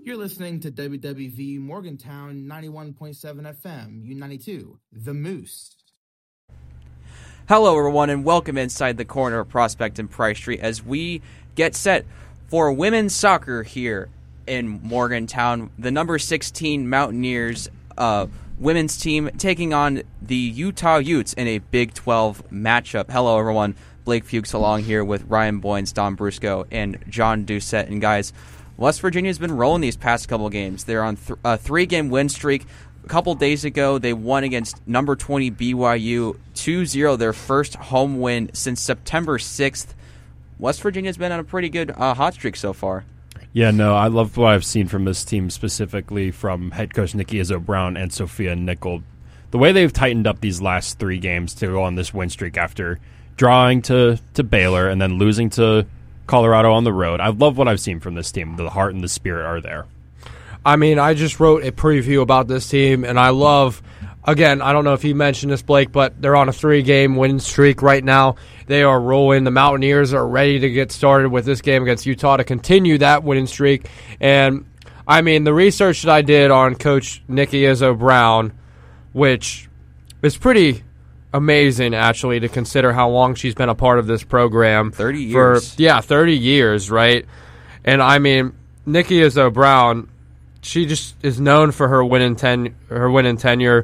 You're listening to WWV Morgantown 91.7 FM, U92, The Moose. Hello, everyone, and welcome inside the corner of Prospect and Price Street as we get set for women's soccer here in Morgantown. The number 16 Mountaineers women's team taking on the Utah Utes in a Big 12 matchup. Hello, everyone. Blake Fuchs along here with Ryan Boynes, Don Brusco, and John Doucette. And guys, West Virginia's been rolling these past couple games. They're on a 3-game win streak. A couple days ago, they won against number 20 BYU 2-0, their first home win since September 6th. West Virginia's been on a pretty good hot streak so far. Yeah, no, I love what I've seen from this team, specifically from head coach Nikki Izzo-Brown and Sophia Nickel. The way they've tightened up these last 3 games to go on this win streak after drawing to Baylor and then losing to Colorado on the road. I love what I've seen from this team. The heart and the spirit are there. I mean, I just wrote a preview about this team, and I love, again, I don't know if you mentioned this, Blake, but they're on a 3-game win streak right now. They are rolling. The Mountaineers are ready to get started with this game against Utah to continue that winning streak. And, I mean, the research that I did on Coach Nikki Izzo-Brown, which is pretty amazing, actually, to consider how long she's been a part of this program. 30 years. 30 years, right? And, I mean, Nikki Izzo-Brown, she just is known for her winning tenure.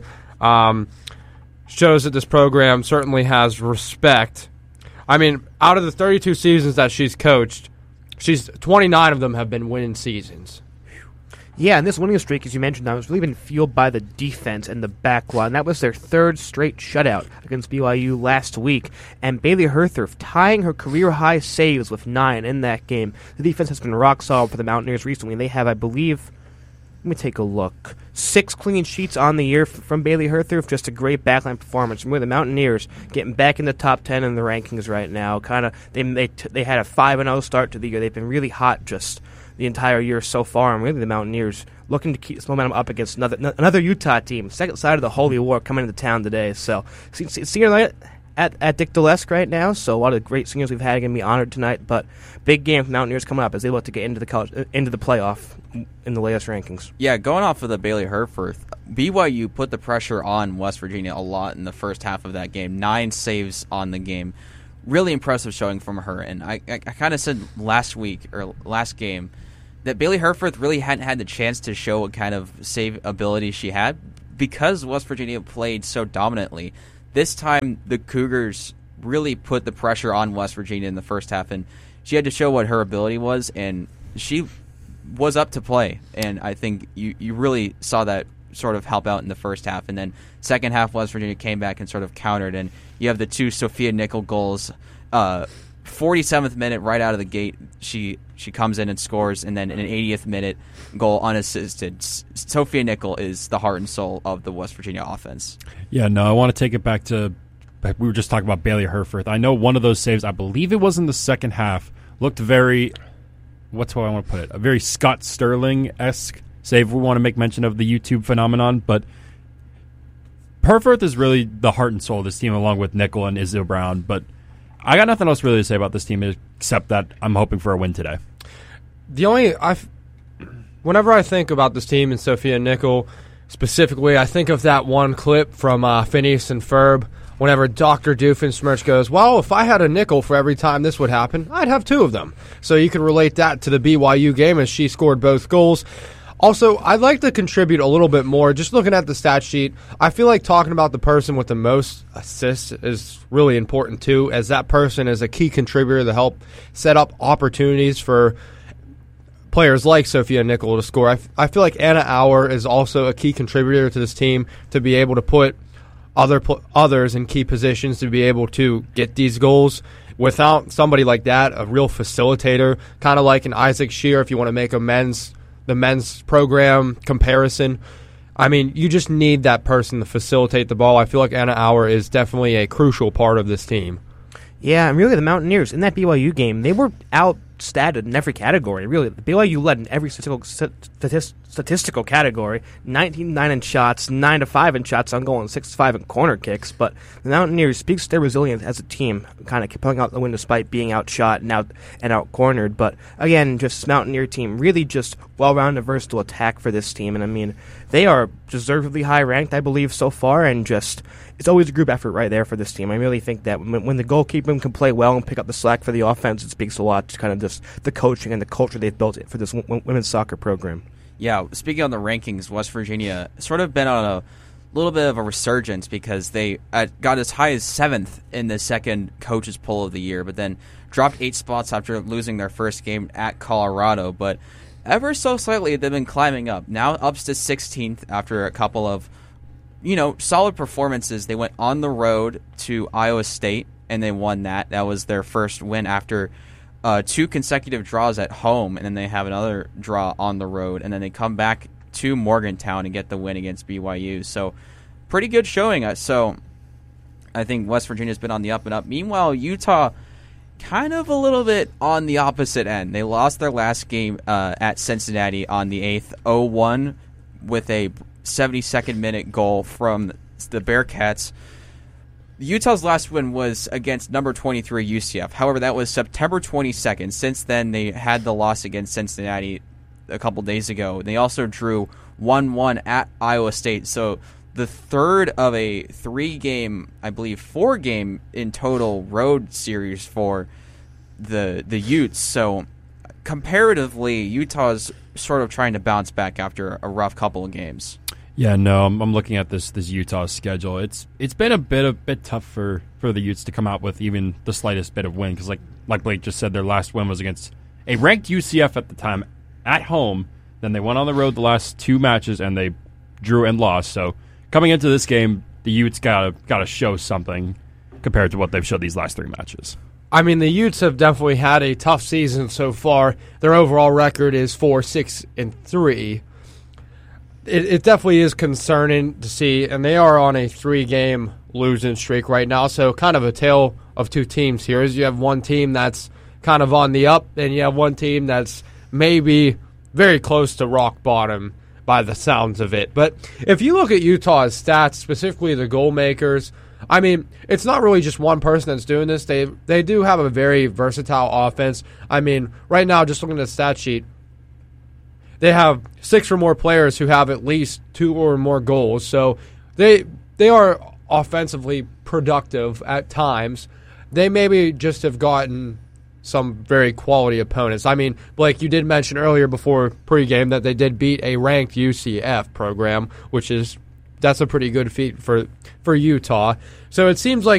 Shows that this program certainly has respect. I mean, out of the 32 seasons that she's coached, 29 of them have been winning seasons. Yeah, and this winning streak, as you mentioned, was really been fueled by the defense and the back line. That was their 3rd straight shutout against BYU last week. And Bailey Herthurf tying her career-high saves with 9 in that game. The defense has been rock solid for the Mountaineers recently. They have, I believe, let me take a look, 6 clean sheets on the year from Bailey Herthurf. Just a great backline performance. And with the Mountaineers getting back in the top 10 in the rankings right now, they had a 5-0 start to the year. They've been really hot just the entire year so far, and really the Mountaineers looking to keep this momentum up against another Utah team, second side of the Holy War coming into town today. So, senior night at Dick Dalesk right now, so a lot of great seniors we've had are going to be honored tonight, but big game for Mountaineers coming up as they look to get into the playoff in the latest rankings. Yeah, going off of the Bailey Herthurf, BYU put the pressure on West Virginia a lot in the first half of that game. 9 saves on the game. Really impressive showing from her, and I kind of said last game that Bailey Herthurf really hadn't had the chance to show what kind of save ability she had because West Virginia played so dominantly. This time, the Cougars really put the pressure on West Virginia in the first half, and she had to show what her ability was, and she was up to play. And I think you really saw that sort of help out in the first half. And then second half, West Virginia came back and sort of countered, and you have the 2 Sophia Nickel goals. 47th minute, right out of the gate, she comes in and scores, and then in an 80th minute goal unassisted. Sophia Nickel is the heart and soul of the West Virginia offense. Yeah, no, I want to take it back to, we were just talking about Bailey Herthurf. I know one of those saves, I believe it was in the second half, looked very, what's how I want to put it, a very Scott Sterling-esque save. We want to make mention of the YouTube phenomenon, but Herthurf is really the heart and soul of this team, along with Nickel and Izzo-Brown, but I got nothing else really to say about this team except that I'm hoping for a win today. Whenever I think about this team and Sophia Nickel specifically, I think of that one clip from Phineas and Ferb whenever Dr. Doofenshmirtz goes, well, if I had a nickel for every time this would happen, I'd have 2 of them. So you can relate that to the BYU game as she scored both goals. Also, I'd like to contribute a little bit more. Just looking at the stat sheet, I feel like talking about the person with the most assists is really important too, as that person is a key contributor to help set up opportunities for players like Sophia Nickel to score. I feel like Anna Auer is also a key contributor to this team to be able to put others in key positions to be able to get these goals. Without somebody like that, a real facilitator, kind of like an Isaac Shear if you want to make the men's program comparison. I mean, you just need that person to facilitate the ball. I feel like Anna Auer is definitely a crucial part of this team. Yeah, and really the Mountaineers, in that BYU game, they were out stat in every category, really. BYU led in every statistical category. 19-9 in shots, 9-5 in shots on goal, and 6-5 in corner kicks. But the Mountaineers speaks to their resilience as a team, kind of pulling out the win despite being outshot and out-cornered. But again, just Mountaineer team, really just well-rounded, versatile attack for this team. And I mean, they are deservedly high-ranked, I believe, so far, and just it's always a group effort right there for this team. I really think that when the goalkeeper can play well and pick up the slack for the offense, it speaks a lot to kind of just the coaching and the culture they've built for this women's soccer program. Yeah, speaking on the rankings, West Virginia sort of been on a little bit of a resurgence because they got as high as 7th in the second coaches poll of the year, but then dropped 8 spots after losing their first game at Colorado. But ever so slightly, they've been climbing up. Now up to 16th after a couple of solid performances. They went on the road to Iowa State, and they won that. That was their first win after 2 consecutive draws at home, and then they have another draw on the road, and then they come back to Morgantown and get the win against BYU. So pretty good showing. So I think West Virginia's been on the up and up. Meanwhile, Utah kind of a little bit on the opposite end. They lost their last game at Cincinnati on the 8th, 0-1, with a 72nd minute goal from the Bearcats. Utah's last win was against number 23 UCF. However, that was September 22nd. Since then, they had the loss against Cincinnati a couple days ago. They also drew 1-1 at Iowa State. So the third of a 3-game, I believe 4-game in total road series for the Utes. So comparatively, Utah's sort of trying to bounce back after a rough couple of games. Yeah, no, I'm looking at this Utah schedule. It's been a bit tough for the Utes to come out with even the slightest bit of win because, like Blake just said, their last win was against a ranked UCF at the time at home. Then they went on the road the last 2 matches and they drew and lost. So coming into this game, the Utes gotta show something compared to what they've showed these last 3 matches. I mean, the Utes have definitely had a tough season so far. Their overall record is 4-6-3. It definitely is concerning to see, and they are on a 3-game losing streak right now, so kind of a tale of 2 teams here. Is you have one team that's kind of on the up, and you have one team that's maybe very close to rock bottom by the sounds of it. But if you look at Utah's stats, specifically the goal makers, I mean, it's not really just one person that's doing this. They do have a very versatile offense. I mean, right now, just looking at the stat sheet, they have 6 or more players who have at least 2 or more goals. So they are offensively productive at times. They maybe just have gotten some very quality opponents. I mean, Blake, you did mention earlier before pregame that they did beat a ranked UCF program, that's a pretty good feat for Utah. So it seems like